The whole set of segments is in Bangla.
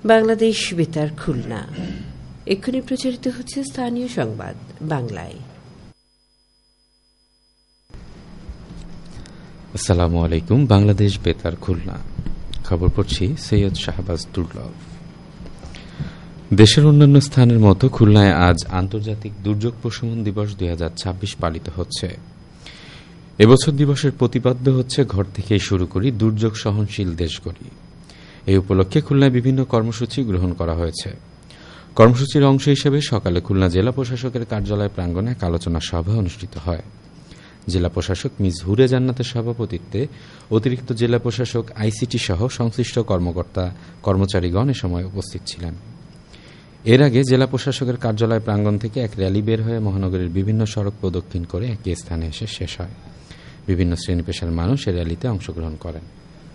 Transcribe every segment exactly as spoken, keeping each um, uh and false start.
বাংলাদেশ বেতার খুলনা। এক্ষুনি প্রচারিত হচ্ছে স্থানীয় সংবাদ বাংলায়। আসসালামু আলাইকুম। বাংলাদেশ বেতার খুলনা, খবর পড়ছি সৈয়দ শাহবাজ দুর্লভ। দেশের অন্যান্য স্থানের মতো খুলনায় আজ আন্তর্জাতিক দুর্যোগ প্রশমন দিবস দুই হাজার ছাব্বিশ পালিত হচ্ছে। এবছর দিবসের প্রতিপাদ্য হচ্ছে ঘর থেকেই শুরু করি, দুর্যোগ সহনশীল দেশ গড়ি। এই উপলক্ষে খুলনায় বিভিন্ন কর্মসূচি গ্রহণ করা হয়েছে। কর্মসূচির অংশ হিসেবে সকালে খুলনা জেলা প্রশাসকের কার্যালয় প্রাঙ্গণে এক আলোচনা সভা অনুষ্ঠিত হয়। জেলা প্রশাসক মিস হুরে জান্নাতের সভাপতিত্বে অতিরিক্ত জেলা প্রশাসক আইসিটি সহ সংশ্লিষ্ট কর্মকর্তা কর্মচারীগণ এ সময় উপস্থিত ছিলেন। এর আগে জেলা প্রশাসকের কার্যালয় প্রাঙ্গণ থেকে এক র্যালি বের হয়ে মহানগরীর বিভিন্ন সড়ক প্রদক্ষিণ করে একই স্থানে এসে শেষ হয়। বিভিন্ন শ্রেণী পেশার মানুষ এ র্যালিতে অংশগ্রহণ করেন।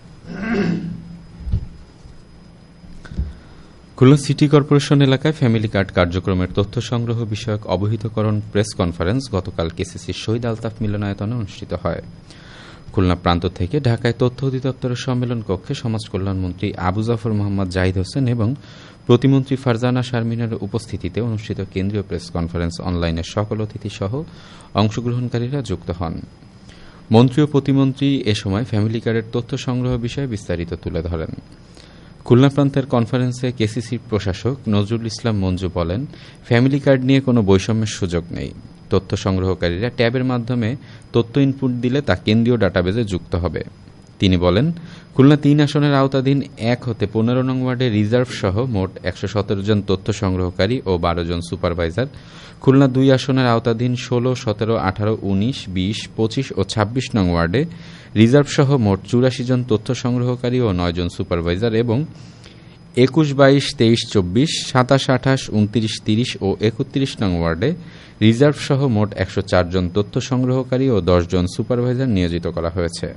খুলনা সিটি কর্পোরেশন এলাকায় ফ্যামিলি কার্ড কার্যক্রমের তথ্য সংগ্রহ বিষয়ক অবহিতকরণ প্রেস কনফারেন্স গতকাল কেসিসির শহীদ আলতাফ মিলনায়তনে অনুষ্ঠিত হয়। খুলনা প্রান্ত থেকে ঢাকায় তথ্য অধিদপ্তরের সম্মেলন কক্ষে সমাজ কল্যাণমন্ত্রী আবু জাফর মোহাম্মদ জাহিদ হোসেন এবং প্রতিমন্ত্রী ফারজানা শারমিনের উপস্থিতিতে অনুষ্ঠিত কেন্দ্রীয় প্রেস কনফারেন্স অনলাইনের সকল অতিথি সহ অংশগ্রহণকারীরা যুক্ত হন। মন্ত্রী ও প্রতিমন্ত্রী এ সময় ফ্যামিলি কার্ডের তথ্য সংগ্রহ বিষয়ে বিস্তারিত তুলে ধরেন। খুলনা প্রান্তের কনফারেন্সে কেসিসির প্রশাসক নজরুল ইসলাম মঞ্জু বলেন, ফ্যামিলি কার্ড নিয়ে কোনো বৈষম্যের সুযোগ নেই। তথ্য সংগ্রহকারীরা ট্যাবের মাধ্যমে তথ্য ইনপুট দিলে তা কেন্দ্রীয় ডাটাবেজে যুক্ত হবে। তিনি বলেন, খুলনা তিন আসনের আওতাধীন এক হতে পনেরো নং ওয়ার্ডে রিজার্ভ সহ মোট একশো সতেরো জন তথ্য সংগ্রহকারী ও বারো জন সুপারভাইজার, খুলনা দুই আসনের আওতাধীন ষোলো সতেরো আঠারো উনিশ বিশ পঁচিশ ও ছাব্বিশ নং ওয়ার্ডে রিজার্ভ সহ মোট চুরাশি জন তথ্য সংগ্রহকারী ও নয় জন সুপারভাইজার এবং একুশ বাইশ তেইশ চব্বিশ সাতাশ আঠাশ উনত্রিশ তিরিশ ও একত্রিশ নং ওয়ার্ডে রিজার্ভ সহ মোট একশো চার জন তথ্য সংগ্রহকারী ও দশ জন সুপারভাইজার নিয়োজিত করা হয়েছে।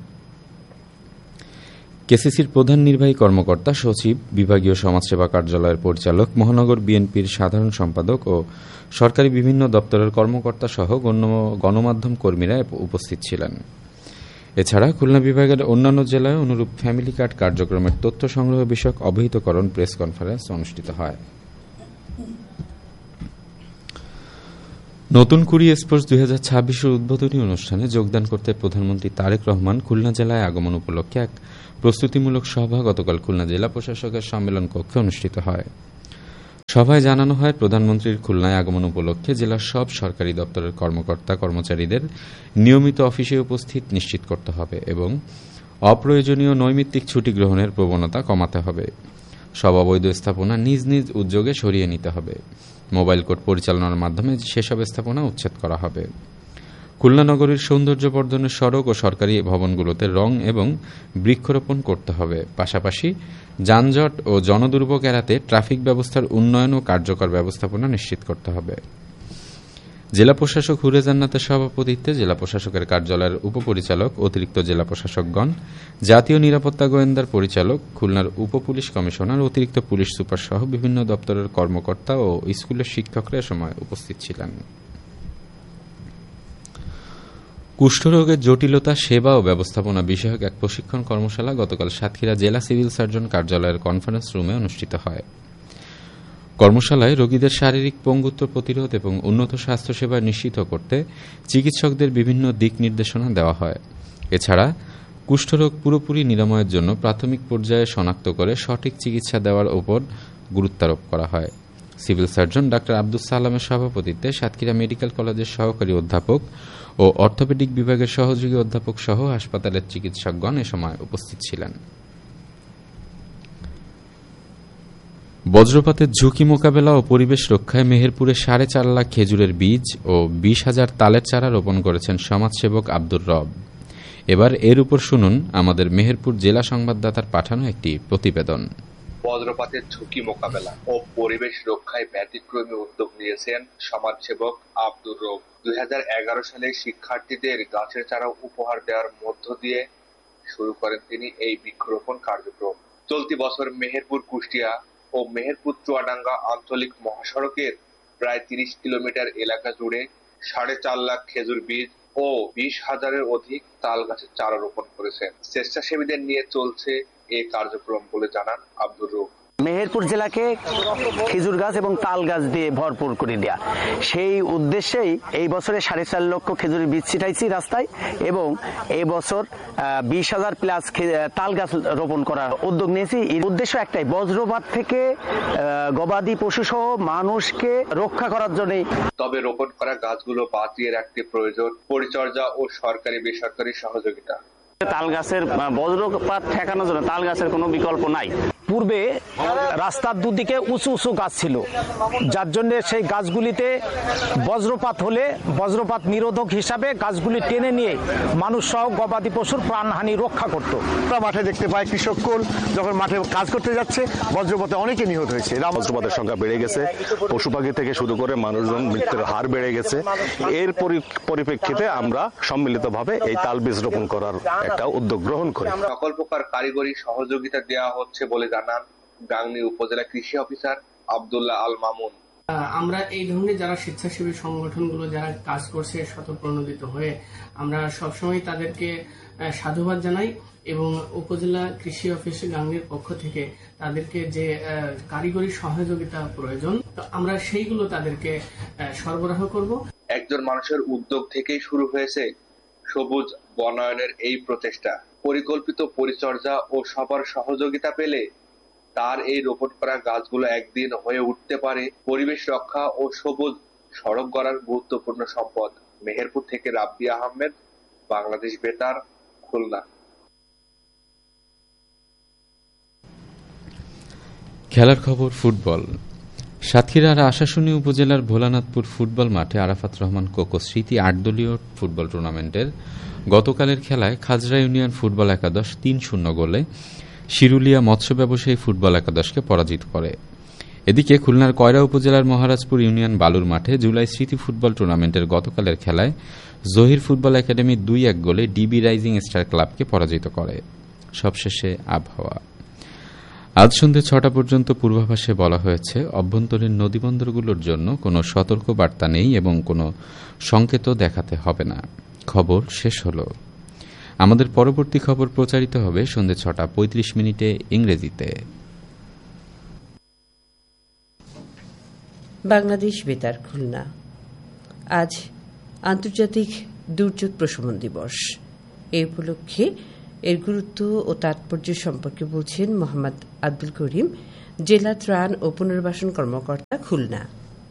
কেসিসির প্রধান নির্বাহী কর্মকর্তা, সচিব, বিভাগীয় সমাজসেবা কার্যালয়ের পরিচালক, মহানগর বিএনপির সাধারণ সম্পাদক ও সরকারি বিভিন্ন দপ্তরের কর্মকর্তা সহ গণমাধ্যম কর্মীরা উপস্থিত ছিলেন। এছাড়া খুলনা বিভাগের অন্যান্য জেলায় অনুরূপ ফ্যামিলি কার্ড কার্যক্রমের তথ্য সংগ্রহ বিষয়ক অবহিতকরণ প্রেস কনফারেন্স অনুষ্ঠিত হয়। নতুন কুড়ি এক্সপোর্টস দুই হাজার ছাব্বিশের উদ্বোধনী অনুষ্ঠানে যোগদান করতে প্রধানমন্ত্রী তারেক রহমান খুলনা জেলায় আগমন উপলক্ষে এক প্রস্তুতিমূলক সভা গতকাল খুলনা জেলা প্রশাসকের সম্মেলন কক্ষে অনুষ্ঠিত হয়। সভায় জানানো হয়, প্রধানমন্ত্রীর খুলনায় আগমন উপলক্ষে জেলার সব সরকারি দপ্তরের কর্মকর্তা কর্মচারীদের নিয়মিত অফিসে উপস্থিত নিশ্চিত করতে হবে এবং অপ্রয়োজনীয় নৈমিত্তিক ছুটি গ্রহণের প্রবণতা কমাতে হবে। সব অবৈধ স্থাপনা নিজ নিজ উদ্যোগে সরিয়ে নিতে হবে। মোবাইল কোর্ট পরিচালনার মাধ্যমে সেসব স্থাপনা উচ্ছেদ করা হবে। খুলনা নগরীর সৌন্দর্য বর্ধনের সড়ক ও সরকারি ভবনগুলোতে রং এবং বৃক্ষরোপণ করতে হবে। পাশাপাশি যানজট ও জনদুর্ভোগ এড়াতে ট্রাফিক ব্যবস্থার উন্নয়ন ও কার্যকর ব্যবস্থাপনা নিশ্চিত করতে হবে। জেলা প্রশাসক হুরে জান্নাতের সভাপতিত্বে জেলা প্রশাসকের কার্যালয়ের উপপরিচালক, অতিরিক্ত জেলা প্রশাসকগণ, জাতীয় নিরাপত্তা গোয়েন্দার পরিচালক, খুলনার উপপুলিশ কমিশনার, অতিরিক্ত পুলিশ সুপার সহ বিভিন্ন দপ্তরের কর্মকর্তা ও স্কুলের শিক্ষকরা এ সময় উপস্থিত ছিলেন। কুষ্ঠরোগের জটিলতা, সেবা ও ব্যবস্থাপনা বিষয়ক এক প্রশিক্ষণ কর্মশালা গতকাল সাতক্ষীরা জেলা সিভিল সার্জন কার্যালয়ের কনফারেন্স রুমে অনুষ্ঠিত হয়। কর্মশালায় রোগীদের শারীরিক পঙ্গুত্ব প্রতিরোধ এবং উন্নত স্বাস্থ্যসেবা নিশ্চিত করতে চিকিৎসকদের বিভিন্ন দিক নির্দেশনা দেওয়া হয়। এছাড়া কুষ্ঠরোগ পুরোপুরি নিরাময়ের জন্য প্রাথমিক পর্যায়ে শনাক্ত করে সঠিক চিকিৎসা দেওয়ার উপর গুরুত্বারোপ করা হয়। সিভিল সার্জন ডাক্তার আব্দুস সালামের সভাপতিত্বে সাতক্ষীরা মেডিকেল কলেজের সহকারী অধ্যাপক ও অর্থোপেডিক বিভাগের সহযোগী অধ্যাপক সহ হাসপাতালের চিকিৎসকগণ এ সময় উপস্থিত ছিলেন। বজ্রপাতের ঝুঁকি মোকাবেলা ও পরিবেশ রক্ষায় মেহেরপুরে সাড়ে চার লাখ খেজুরের বীজ ও বিশ হাজার তালের চারা রোপণ করেছেন সমাজসেবক আব্দুর রব। এবার এর উপর শুনুন আমাদের মেহেরপুর জেলা সংবাদদাতার পাঠানো একটি প্রতিবেদন। বজ্রপাতের ঝুঁকি মোকাবেলা ও পরিবেশ রক্ষায় ব্যতিক্রমী উদ্যোগ নিয়েছেন সমাজসেবক আব্দুর রব। দুই হাজার এগারো সালে শিক্ষার্থীদের গাছের চারা উপহার দেওয়ার মধ্য দিয়ে শুরু করেন তিনি এই বৃক্ষরোপণ কার্যক্রম। চলতি বছর মেহেরপুর কুষ্টিয়া ও মেহেরপুর চুয়াডাঙ্গা আঞ্চলিক মহাসড়কের প্রায় তিরিশ কিলোমিটার এলাকা জুড়ে সাড়ে চার লাখ খেজুর বীজ ও বিশ হাজারের অধিক তাল গাছের চারা রোপণ করেছেন। স্বেচ্ছাসেবীদের নিয়ে চলছে এই কার্যক্রম বলে জানান আব্দুর রব। মেহেরপুর জেলাকে খেজুর গাছ এবং তাল গাছ দিয়ে ভরপুর করে দেয়া, সেই উদ্দেশ্যেই এই বছরে সাড়ে চার লক্ষ খেজুরের বীজ ছিটাইছি রাস্তায় এবং এই বছর বিশ হাজার প্লাস তাল গাছ রোপণ করার উদ্যোগ নিয়েছি। এর উদ্দেশ্য একটাই, বজ্রপাত থেকে গবাদি পশু সহ মানুষকে রক্ষা করার জন্য। তবে রোপণ করা গাছগুলো বাঁচিয়ে রাখতে প্রয়োজন পরিচর্যা ও সরকারি বেসরকারি সহযোগিতা। তাল গাছের বজ্রপাত ঠেকানোর জন্য তাল গাছের কোনো বিকল্প নাই। পূর্বে রাস্তার দুদিকে উঁচু উঁচু গাছ ছিল, যার জন্য সেই গাছগুলিতে বজ্রপাত হলে বজ্রপাত নিরোধক হিসাবে গাছগুলি টেনে নিয়ে মানুষ সহ গবাদি পশুর প্রাণহানি রক্ষা করত। মাঠে দেখতে পাই কৃষককুল যখন মাঠে কাজ করতে যাচ্ছে বজ্রপাতে অনেকে নিহত হয়েছে। বজ্রপাতের সংখ্যা বেড়ে গেছে, পশু পাখি থেকে শুরু করে মানুষজন মৃত্যুর হার বেড়ে গেছে। এর পরিপ্রেক্ষিতে আমরা সম্মিলিতভাবে এই তাল বীজ রোপণ করার একটা উদ্যোগ গ্রহণ করি। সকল প্রকার কারিগরি সহযোগিতা দেওয়া হচ্ছে বলে জানান গাংনী উপজেলা কৃষি অফিসার আব্দুল্লাহ আল মামুন। আমরা এই ধরনের যারা স্বেচ্ছাসেবী সংগঠনগুলো যারা কাজ করছে স্বতঃপ্রণোদিত হয়ে আমরা সবসময় তাদেরকে সাধুবাদ জানাই এবং উপজেলা কৃষি অফিস গাংনীর পক্ষ থেকে তাদেরকে যে কারিগরি সহযোগিতা প্রয়োজন আমরা সেইগুলো তাদেরকে সরবরাহ করব। একজন মানুষের উদ্যোগ থেকেই শুরু হয়েছে সবুজ বনায়নের এই প্রচেষ্টা। পরিকল্পিত পরিচর্যা ও সবার সহযোগিতা পেলে তার এই রোপণ করা গাছগুলো একদিন হয়ে উঠতে পারে পরিবেশ রক্ষা ও সবুজ সড়ক গড়ার গুরুত্বপূর্ণ সম্পদ। মেহেরপুর থেকে রাব্বি আহমেদ, বাংলাদেশ বেতার, খুলনা। খেলার খবর ফুটবল। সাতক্ষীরার আশাশুনি উপজেলার ভোলানাথপুর ফুটবল মাঠে আরাফাত রহমান কোকো স্মৃতি আট দলীয় ফুটবল টুর্নামেন্টের গতকালের খেলায় খাজরা ইউনিয়ন ফুটবল একাদশ তিন শূন্য গোলে শিরুলিয়া মৎস্য ব্যবসায়ী ফুটবল একাদশকে পরাজিত করে। এদিকে খুলনার কয়রা উপজেলার মহারাজপুর ইউনিয়ন বালুর মাঠে জুলাই স্মৃতি ফুটবল টুর্নামেন্টের গতকালের খেলায় জহির ফুটবল একাডেমি দুই এক গোলে ডিবি রাইজিং স্টার ক্লাবকে পরাজিত করে। সবশেষে আবহাওয়া। আজ সন্ধ্যে ছটা পর্যন্ত পূর্বাভাসে বলা হয়েছে অভ্যন্তরীণ নদীবন্দরগুলোর জন্য কোনো সতর্ক বার্তা নেই এবং কোনো সংকেতও দেখাতে হবে না। খবর শেষ হল। আমাদের পরবর্তী খবর প্রচারিত হবে সন্ধ্যে ছটা পঁয়ত্রিশ মিনিটে ইংরেজিতে। বাংলাদেশ বেতার খুলনা। আজ আন্তর্জাতিক দুর্যোগ প্রশমন দিবস। এ উপলক্ষে এর গুরুত্ব ও তাৎপর্য সম্পর্কে বলছেন মোহাম্মদ আব্দুল করিম, জেলা ত্রাণ ও পুনর্বাসন কর্মকর্তা, খুলনা।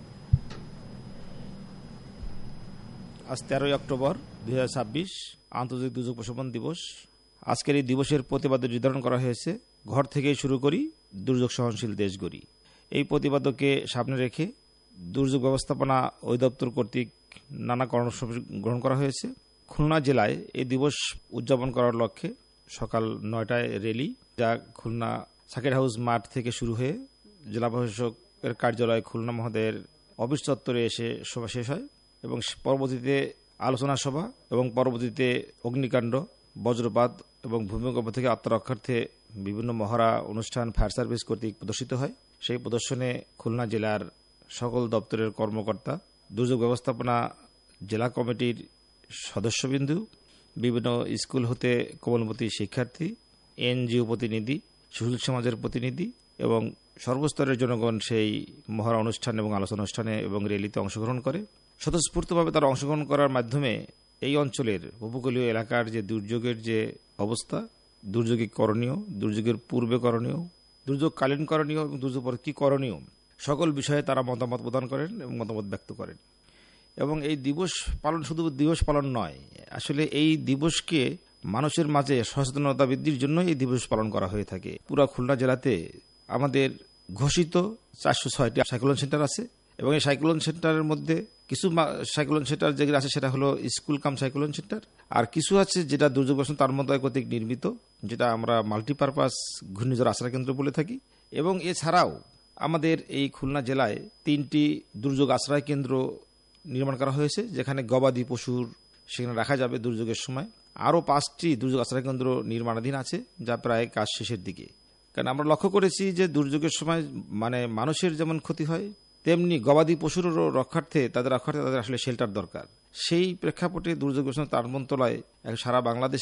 আজ তেরোই অক্টোবর দুই হাজার ছাব্বিশ আন্তর্জাতিক দুর্যোগ প্রশমন দিবস। আজকের এই দিবসের প্রতিপাদ্য নির্ধারণ করা হয়েছে ঘর থেকেই শুরু করি, দুর্যোগ সহনশীল দেশ গড়ি। এই প্রতিপাদ্যকে সামনে রেখে দুর্যোগ ব্যবস্থাপনা অধিদপ্তর কর্তৃক নানা কর্মসূচি গ্রহণ করা হয়েছে। খুলনা জেলায় এই দিবস উদযাপন করার লক্ষ্যে সকাল নয়টায় র্যালি, যা খুলনা সার্কিট হাউস মাঠ থেকে শুরু হয়ে জেলা প্রশাসকের কার্যালয় খুলনা মহোদয়ের অফিস চত্বরে এসে সভা শেষ হয় এবং পরবর্তীতে আলোচনা সভা এবং পরবর্তীতে অগ্নিকাণ্ড, বজ্রপাত এবং ভূমিকম্প থেকে আত্মরক্ষার্থে বিভিন্ন মহড়া অনুষ্ঠান ফায়ার সার্ভিস কর্তৃক প্রদর্শিত হয়। সেই প্রদর্শনে খুলনা জেলার সকল দপ্তরের কর্মকর্তা, দুর্যোগ ব্যবস্থাপনা জেলা কমিটির সদস্যবিন্দু, বিভিন্ন স্কুল হতে কোমলমতি শিক্ষার্থী, এনজিও প্রতিনিধি, শিশু সমাজের প্রতিনিধি এবং সর্বস্তরের জনগণ সেই মহড়া অনুষ্ঠান এবং আলোচনা অনুষ্ঠানে এবং র্যালিতে অংশগ্রহণ করে। স্বতঃস্ফূর্তভাবে তারা অংশগ্রহণ করার মাধ্যমে এই অঞ্চলের উপকূলীয় এলাকার যে দুর্যোগের যে অবস্থা, দুর্যোগের করণীয়, দুর্যোগের পূর্বে করণীয়, দুর্যোগকালীন করণীয় এবং দুর্যোগ পরে কী করণীয়, সকল বিষয়ে তারা মতামত প্রদান করেন এবং মতামত ব্যক্ত করেন। এবং এই দিবস পালন শুধু দিবস পালন নয়, আসলে এই দিবসকে মানুষের মাঝে সচেতনতা বৃদ্ধির জন্য এই দিবস পালন করা হয়ে থাকে। পুরা খুলনা জেলাতে আমাদের ঘোষিত চারশো ছয়টি সাইক্লোন সেন্টার আছে এবং এই সাইক্লোন সেন্টারের মধ্যে কিছু সাইক্লোন সেন্টার যেগুলো আছে সেটা হলো স্কুল কাম সাইক্লোন সেন্টার, আর কিছু আছে যেটা দুর্যোগ তার মন্ত্রণালয় কর্তৃক নির্মিত, যেটা আমরা মাল্টিপারপাস ঘূর্ণিঝড় আশ্রয় কেন্দ্র বলে থাকি। এবং এছাড়াও আমাদের এই খুলনা জেলায় তিনটি দুর্যোগ আশ্রয় কেন্দ্র নির্মাণ করা হয়েছে, যেখানে গবাদি পশুর সেখানে রাখা যাবে দুর্যোগের সময়। আরও পাঁচটি দুর্যোগ আশ্রয় কেন্দ্র নির্মাণাধীন আছে, যা প্রায় কাজ শেষের দিকে। কারণ আমরা লক্ষ্য করেছি যে দুর্যোগের সময় মানে মানুষের যেমন ক্ষতি হয়, তেমনি গবাদি পশুরও রক্ষার্থে তাদের রক্ষার্থে তাদের আসলে শেল্টার দরকার। সেই প্রেক্ষাপটে দুর্যোগ তার মন্ত্রণালয় সারা বাংলাদেশে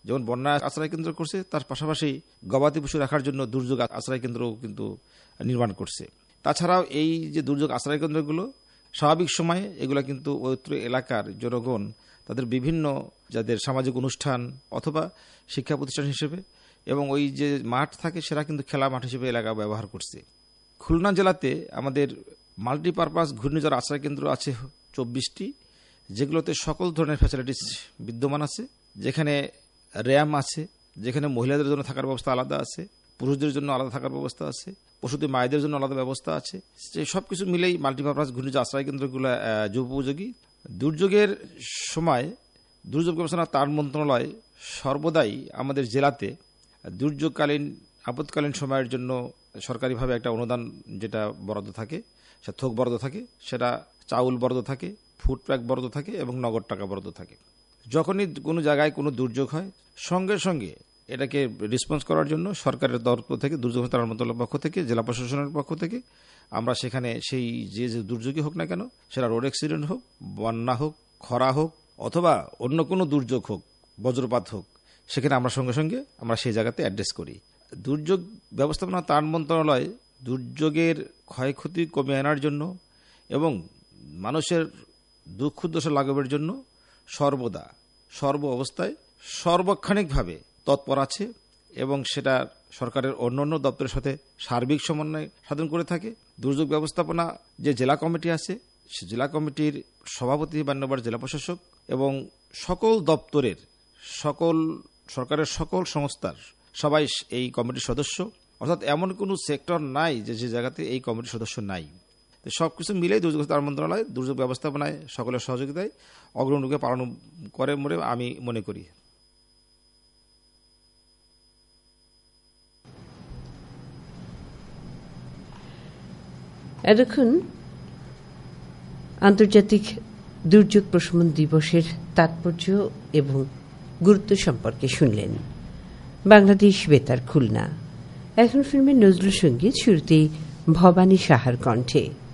যেমন বন্যা আশ্রয় কেন্দ্র করছে, তার পাশাপাশি গবাদি পশু রাখার জন্য দুর্যোগ আশ্রয় কেন্দ্রও কিন্তু নির্মাণ করছে। তাছাড়াও এই যে দুর্যোগ আশ্রয় কেন্দ্রগুলো স্বাভাবিক সময়ে এগুলো কিন্তু ঐত্র এলাকার জনগণ তাদের বিভিন্ন যাদের সামাজিক অনুষ্ঠান অথবা শিক্ষা প্রতিষ্ঠান হিসেবে এবং ওই যে মাঠ থাকে সেটা কিন্তু খেলা মাঠ হিসেবে এলাকা ব্যবহার করছে। খুলনা জেলাতে আমাদের মাল্টিপারপাস ঘূর্ণিঝড় আশ্রয় কেন্দ্র আছে চব্বিশটি, যেগুলোতে সকল ধরনের ফ্যাসিলিটিস বিদ্যমান আছে, যেখানে র্যাম আছে, যেখানে মহিলাদের জন্য থাকার ব্যবস্থা আলাদা আছে, পুরুষদের জন্য আলাদা থাকার ব্যবস্থা আছে, প্রসূতি মায়েদের জন্য আলাদা ব্যবস্থা আছে। সব কিছু মিলেই মাল্টিপারপাস ঘূর্ণিঝড় আশ্রয় কেন্দ্রগুলো যুগোপযোগী। দুর্যোগের সময় দুর্যোগ ব্যবস্থাপনা ত্রাণ মন্ত্রণালয় সর্বদাই আমাদের জেলাতে দুর্যোগকালীন আপৎকালীন সময়ের জন্য সরকারিভাবে একটা অনুদান যেটা বরাদ্দ থাকে, সেটা থোক বরাদ্দ থাকে, সেটা চাউল বরাদ্দ থাকে, ফুড প্যাক বরাদ্দ থাকে এবং নগদ টাকা বরাদ্দ থাকে। যখনই কোনো জায়গায় কোনো দুর্যোগ হয় সঙ্গে সঙ্গে এটাকে রেসপন্স করার জন্য সরকারের তরফ থেকে, দুর্যোগ ত্রাণ মন্ত্রণালয়ের পক্ষ থেকে, জেলা প্রশাসনের পক্ষ থেকে আমরা সেখানে সেই যে যে দুর্যোগই হোক না কেন, সেটা রোড অ্যাক্সিডেন্ট হোক, বন্যা হোক, খরা হোক অথবা অন্য কোনো দুর্যোগ হোক, বজ্রপাত হোক, সেখানে আমরা সঙ্গে সঙ্গে আমরা সেই জায়গাতে অ্যাড্রেস করি। দুর্যোগ ব্যবস্থাপনা ত্রাণ মন্ত্রণালয় দুর্যোগের ক্ষয়ক্ষতি কমিয়ে আনার জন্য এবং মানুষের দুঃখ দশা লাঘবের জন্য সর্বদা সর্ব অবস্থায় সর্বক্ষণিকভাবে তৎপর আছে এবং সেটা সরকারের অন্যান্য দপ্তরের সাথে সার্বিক সমন্বয় সাধন করে থাকে। দুর্যোগ ব্যবস্থাপনা যে জেলা কমিটি আছে, সে জেলা কমিটির সভাপতি মান্যবর জেলা প্রশাসক এবং সকল দপ্তরের সকল সরকারের সকল সংস্থার সবাই এই কমিটির সদস্য, অর্থাৎ এমন কোনো সেক্টর নাই যে যে জায়গাতে এই কমিটির সদস্য নাই। সবকিছু মিলেই দুর্যোগ ত্রাণ মন্ত্রণালয় দুর্যোগ ব্যবস্থাপনায় সকলের সহযোগিতায় অগ্রণীকে পালন করে বলে আমি মনে করি। এতক্ষণ আন্তর্জাতিক দুর্যোগ প্রশমন দিবসের তাৎপর্য এবং গুরুত্ব সম্পর্কে শুনলেন। বাংলাদেশ বেতার খুলনা। এখন ফিল্মের নজরুল সঙ্গীত, শুরুতেই ভবানী সাহার কণ্ঠে।